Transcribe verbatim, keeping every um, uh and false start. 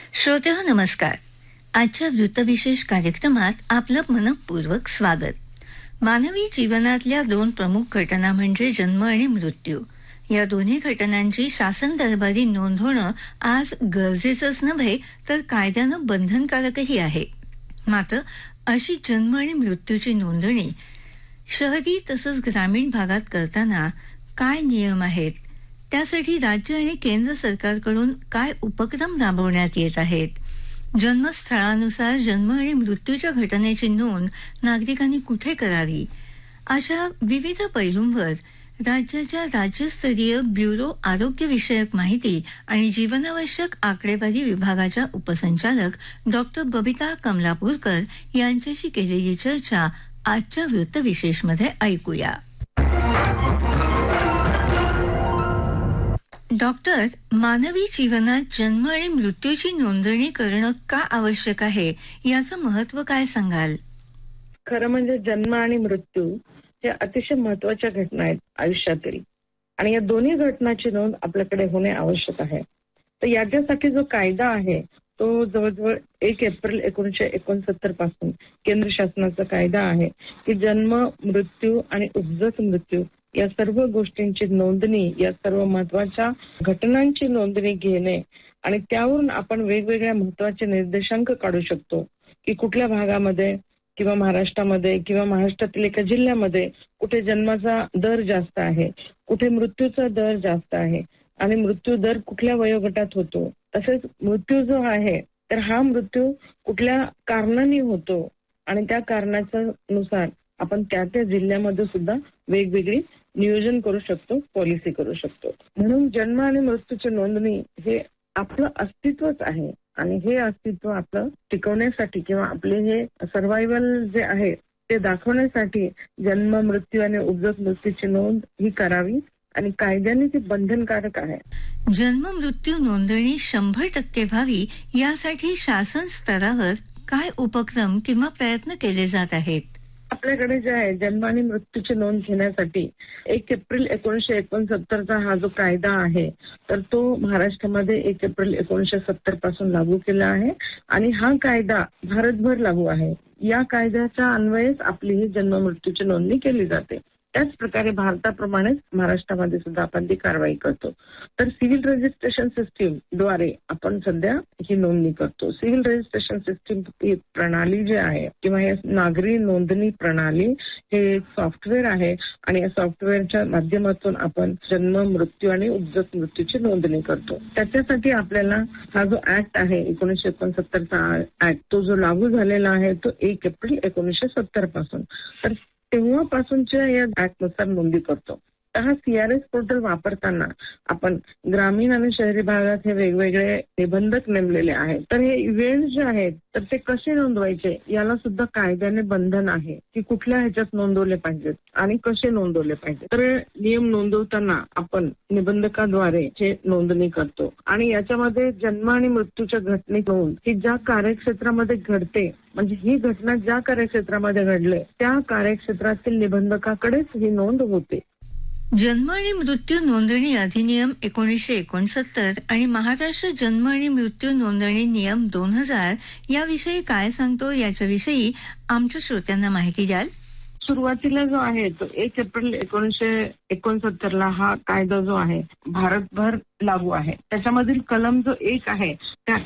श्रोतेहो नमस्कार. आजच्या वृत्तविशेष कार्यक्रमात आपलं मनपूर्वक स्वागत. मानवी जीवनातल्या दोन प्रमुख घटना म्हणजे जन्म आणि मृत्यू. या दोन्ही घटनांची शासन दरबारी नोंद होणं आज गरजेचंच नव्हे तर कायद्यानं बंधनकारकही आहे. मात्र अशी जन्म आणि मृत्यूची नोंदणी शहरी तसंच ग्रामीण भागात करताना काय नियम आहेत, त्यासाठी राज्य आणि केंद्र सरकारकडून काय उपक्रम राबवण्यात येत आहेत, जन्मस्थळानुसार जन्म आणि मृत्यूच्या घटनेची नोंद नागरिकांनी कुठे करावी, अशा विविध पैलूंवर राज्याच्या राज्यस्तरीय ब्युरो आरोग्यविषयक माहिती आणि जीवनावश्यक आकडेवारी विभागाच्या उपसंचालक डॉक्टर बबिता कमलापूरकर यांच्याशी केलेली चर्चा आजच्या वृत्तविशेषमध्ये ऐकूया. डॉक्टर, मानवी जीवनात जन्म आणि मृत्यूची नोंदणी करणं का आवश्यक आहे, याचं महत्व काय सांगाल? खरं म्हणजे जन्म आणि मृत्यू हे अतिशय महत्वाच्या घटना आहेत आयुष्यातील, आणि या दोन्ही घटनाची नोंद आपल्याकडे होणे आवश्यक आहे. तर याच्यासाठी जो कायदा आहे तो जवळजवळ एक एप्रिल एकोणीसशे एकोणसत्तर पासून केंद्र शासनाचा कायदा आहे की जन्म, मृत्यू आणि उपजत मृत्यू या सर्व गोष्टींची नोंदणी, या सर्व महत्वाच्या घटनांची नोंदणी घेणे आणि त्यावरून आपण वेगवेगळ्या महत्वाचे निर्देशांक काढू शकतो की कुठल्या भागामध्ये किंवा महाराष्ट्रामध्ये किंवा महाराष्ट्रातील एका जिल्ह्यामध्ये कुठे जन्माचा दर जास्त आहे, कुठे मृत्यूचा दर जास्त आहे आणि मृत्यू दर कुठल्या वयोगटात होतो. तसेच मृत्यू जो आहे तर हा मृत्यू कुठल्या कारणाने होतो आणि त्या कारणाच्या नुसार आपण त्या त्या जिल्ह्यामध्ये सुद्धा वेगवेगळी नियोजन करू शकतो, पॉलिसी करू शकतो. म्हणून जन्म आणि मृत्यूची नोंदणी हे आपलं अस्तित्वच आहे आणि हे अस्तित्व आपलं टिकवण्यासाठी किंवा आपले हे सर्व्हायव्हल जे आहे ते दाखवण्यासाठी जन्म, मृत्यू आणि उपजत मृत्यूची नोंद ही करावी आणि कायद्याने ती बंधनकारक आहे. जन्म मृत्यू नोंदणी शंभर टक्के व्हावी यासाठी शासन स्तरावर काय उपक्रम किंवा प्रयत्न केले जात आहेत? आपल्याकडे जे आहे जन्म आणि मृत्यूची नोंद घेण्यासाठी एक एप्रिल एकोणीसशे एकोणसत्तरचा हा जो कायदा आहे तर तो महाराष्ट्रामध्ये एक एप्रिल एकोणीसशे सत्तर पासून लागू केला आहे आणि हा कायदा भारतभर लागू आहे. या कायद्याच्या अन्वयेच आपली ही जन्म मृत्यूची नोंदणी केली जाते. त्याच प्रकारे भारताप्रमाणेच महाराष्ट्रामध्ये सुद्धा आपण ती कारवाई करतो. तर सिव्हिल रजिस्ट्रेशन सिस्टीम द्वारे आपण सध्या ही नोंदणी करतो. सिव्हिल रजिस्ट्रेशन सिस्टीम ही प्रणाली जी आहे किंवा हे नागरी नोंदणी प्रणाली हे सॉफ्टवेअर आहे आणि या सॉफ्टवेअरच्या माध्यमातून आपण जन्म, मृत्यू आणि उपजत मृत्यूची नोंदणी करतो. त्याच्यासाठी आपल्याला हा जो ऍक्ट आहे एकोणीसशे एकोणसत्तरचा ऍक्ट तो जो लागू झालेला आहे तो एक एप्रिल एकोणीसशे सत्तर पासून तर तेव्हापासूनच्या या ऍक्टनुसार नोंदी करतो. तर हा सीआरएस पोर्टल वापरताना आपण ग्रामीण आणि शहरी भागात हे वेगवेगळे निबंधक नेमलेले आहेत. तर हे इव्हेंट जे आहेत तर ते कसे नोंदवायचे याला सुद्धा कायद्याने बंधन आहे की कुठल्या ह्याच्यात नोंदवले पाहिजेत आणि कसे नोंदवले पाहिजे. तर नियम नोंदवताना आपण निबंधकाद्वारे हे नोंदणी करतो आणि याच्यामध्ये जन्म आणि मृत्यूच्या घटने नोंद ही ज्या कार्यक्षेत्रामध्ये घडते, म्हणजे ही घटना ज्या कार्यक्षेत्रामध्ये घडले त्या कार्यक्षेत्रातील निबंधकाकडेच ही नोंद होते. जन्म आणि मृत्यू नोंदणी अधिनियम एकोणीसशे एकोणसत्तर आणि महाराष्ट्र जन्म आणि मृत्यू नोंदणी नियम दोन हजार याविषयी काय सांगतो, याच्याविषयी आमच्या श्रोत्यांना माहिती द्याल? सुरुवातीला जो आहे तो एक एप्रिल एकोणीसशे एकोणसत्तरला हा कायदा जो आहे भारतभर लागू आहे. त्याच्यामधील कलम जो एक आहे त्या